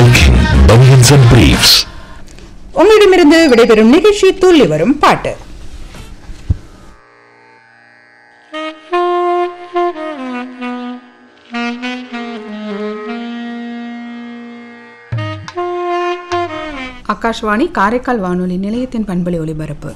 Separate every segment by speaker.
Speaker 1: Viking Bunions and Briefs.
Speaker 2: உங்களிடமிருந்து விடைபெறும் நிகழ்ச்சி துள்ளி வரும் பாட்டு. ஆகாஷ்வாணி காரைக்கால் வானொலி நிலையத்தின் பண்பலை ஒலிபரப்பு.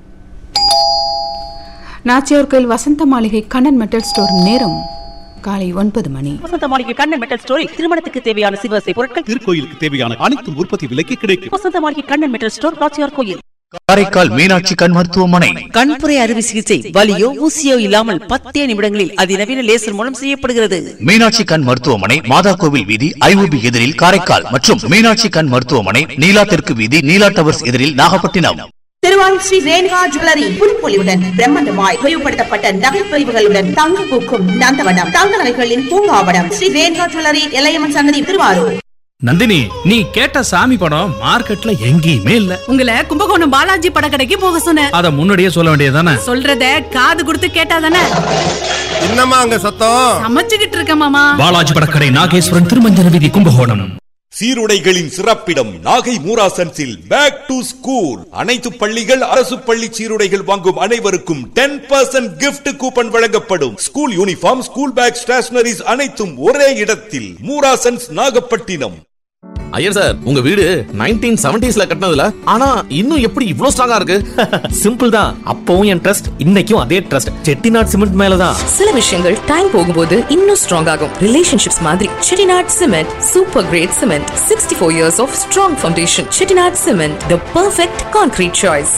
Speaker 2: நாச்சியார் கோயில் வசந்த மாளிகை கண்ணன் மெட்டல் ஸ்டோர் நேரம் காலை 9 மணி.
Speaker 3: வசந்த மாளிகை கண்ணன் மெட்டல் ஸ்டோரில் திருமணத்துக்கு தேவையான சிவசை பொருட்கள்,
Speaker 4: திருக்கோயிலுக்கு தேவையான அனைத்து உற்பத்தி விலைக்கு கிடைக்கும்.
Speaker 3: வசந்த மாளிகை கண்ணன் மெட்டல் ஸ்டோர், நாச்சியார் கோயில்.
Speaker 5: காரைக்கால் மீனாட்சி கண் மருத்துவமனை.
Speaker 3: கண்புரை அறுவை சிகிச்சை வலியோ ஊசியோ இல்லாமல் 10 நிமிடங்களில் அதிநவீன லேசர் மூலம் செய்யப்படுகிறது.
Speaker 5: மீனாட்சி கண் மருத்துவமனை, மாதா கோவில் வீதி, ஐஓபி எதிரில் காரைக்கால் மற்றும் மீனாட்சி கண் மருத்துவமனை, நீலா தெற்கு வீதி, நீலா டவர்ஸ் எதிரில் நாகப்பட்டினம்.
Speaker 6: திருவாரூர் ஸ்ரீ ரேணுகா ஜுவல்லரி புதுப்பொலிவுடன் பிரம்மாண்டமாய் உபயோகப்படுத்தப்பட்ட நகை பிரிவுகளுடன் தங்க பூக்கும் நந்தவனம், தங்க நகைகளின் பூங்காவனம். ஸ்ரீ ரேணுகா ஜுவல்லரி, எல்லையம்மன் சன்னதி, திருவாரூர்.
Speaker 7: நந்தினி, நீ கேட்ட சாமி படம் மார்க்கெட்ல எங்கேயுமே இல்ல.
Speaker 8: உங்களை கும்பகோணம் பாலாஜி படக்கடைக்கு போக சொன்னேன்.
Speaker 7: அத முன்னாடியே சொல்ல வேண்டியதானே?
Speaker 8: சொல்றத காது கொடுத்து கேட்டாதானே.
Speaker 9: என்னம்மா அங்க சத்தம்?
Speaker 8: சமைச்சுக்கிட்டு இருக்க மாமா.
Speaker 7: பாலாஜி படக்கடை, நாகேஸ்வரன், திருமஞ்சன வீதி, Kumbakonam.
Speaker 10: சீருடைகளின் சிறப்பிடம் Nagai மூராசன்ஸில் back to school. அனைத்து பள்ளிகள், அரசு பள்ளி சீருடைகள் வாங்கும் அனைவருக்கும் 10% கிஃப்ட் கூப்பன் வழங்கப்படும். School uniform, school bag, stationeries அனைத்தும் ஒரே இடத்தில். மூராசன்ஸ், நாகப்பட்டினம்.
Speaker 11: ஐயர் சார், உங்க வீடு 1970s கட்டினதுல, ஆனா இன்னும் எப்படி இவ்ளோ ஸ்ட்ராங்கா இருக்கு?
Speaker 12: சிம்பிள் தான். அப்பவும் என் ட்ரஸ்ட், இன்னைக்கும் அதே ட்ரஸ்ட். செட்டிநாட் சிமெண்ட் மேலதான்.
Speaker 13: சில விஷயங்கள் டைம் போகும்போது இன்னும் ஸ்ட்ராங் ஆகும். ரிலேஷன்ஷிப்ஸ் மாதிரி Chettinad cement super great cement. 64 years of strong foundation. Chettinad cement, the perfect concrete choice.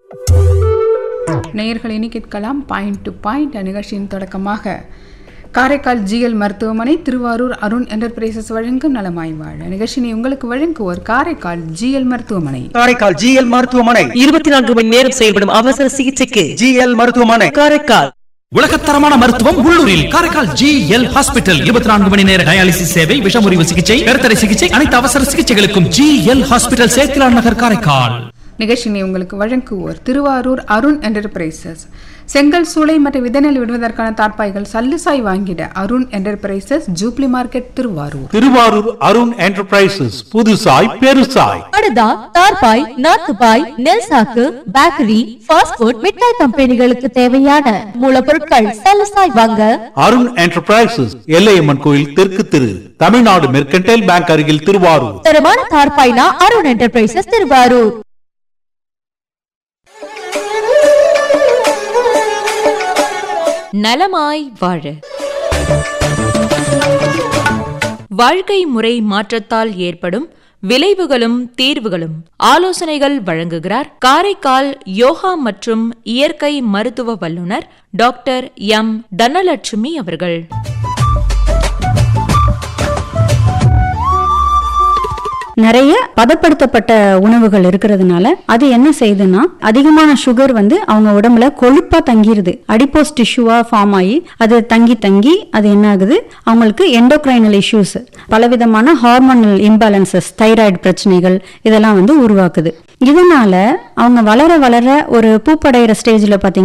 Speaker 2: நேயர்களை கேட்கலாம் பாயிண்ட் டு பாயிண்ட் நிகழ்ச்சியின் தொடக்கமாக காரைக்கால் ஜிஎல் மருத்துவமனை, திருவாரூர் அருண் என்டர்பிரைசஸ் வழங்கும் நலமாய் வாழ நிகழ்ச்சியை உங்களுக்கு வழங்குவோர் காரைக்கால் ஜிஎல் மருத்துவமனை.
Speaker 14: காரைக்கால் ஜிஎல் மருத்துவமனை
Speaker 3: 24 மணி நேரம் செயல்படும் அவசர சிகிச்சைக்கு
Speaker 14: ஜிஎல் மருத்துவமனை,
Speaker 3: காரைக்கால்.
Speaker 7: உலகத்தரமான மருத்துவம் உள்ளூரில் காரைக்கால் ஜிஎல் ஹாஸ்பிட்டல். 24 மணி நேர டயாலிசிஸ் சேவை, விஷமுறிவு சிகிச்சை, கருத்தடை சிகிச்சை, அனைத்து அவசர சிகிச்சைகளுக்கும் ஜிஎல் ஹாஸ்பிட்டல், சேத்திலான் நகர், காரைக்கால்.
Speaker 2: நிகழ்ச்சியை உங்களுக்கு வழங்குவோர் திருவாரூர் அருண் என்டர்பிரைசஸ். செங்கல், சூளை மற்றும் விதைநெல் விடுவதற்கான தார்ப்பாய்கள் சல்லுசாய் வாங்கிட Arun enterprises, jubilee market, Thiruvarur.
Speaker 15: Thiruvarur Arun enterprises, புதுசாய் பெருசாய்.
Speaker 16: படுதா, தார்பாய், நாத்துபாய், நெல் சாக்கு, பேக்கரி, ஃபாஸ்ட் ஃபுட், மிட்டாய் கம்பெனிகளுக்கு தேவையான மூலப்பொருட்கள் சல்லுசாய் வாங்க
Speaker 15: அருண் என்டர்பிரைசஸ், எல்லையம்மன் கோயில் தெற்கு திரு, தமிழ்நாடு மெர்கன்டைல் பேங்க் அருகில், திருவாரூர்.
Speaker 16: தரமான தார்பாய்னா அருண் என்டர்பிரைசஸ், திருவாரூர்.
Speaker 13: நலமாய் வாழ. வாழ்க்கை முறை மாற்றத்தால் ஏற்படும் விளைவுகளும் தீர்வுகளும் ஆலோசனைகள் வழங்குகிறார் காரைக்கால் யோகா மற்றும் இயற்கை மருத்துவ வல்லுநர் டாக்டர் எம் தனலட்சுமி அவர்கள்.
Speaker 17: நிறைய பதப்படுத்தப்பட்ட உணவுகள் இருக்கிறதுனால அது என்ன செய்யுதுன்னா, அதிகமான சுகர் அவங்க உடம்புல கொழுப்பா தங்கிருது. அடிப்போஸ் டிஷ்யூவா ஃபார்ம் ஆகி அது தங்கி அது என்ன ஆகுது, அவங்களுக்கு எண்டோக்ரைனல் இஷ்யூஸ், பலவிதமான ஹார்மோனல் இம்பேலன்சஸ், தைராய்டு பிரச்சனைகள் இதெல்லாம் உருவாக்குது. இதனால அவங்க வளர ஒரு பூப்படைகிற ஸ்டேஜ்ல பாத்தீங்கன்னா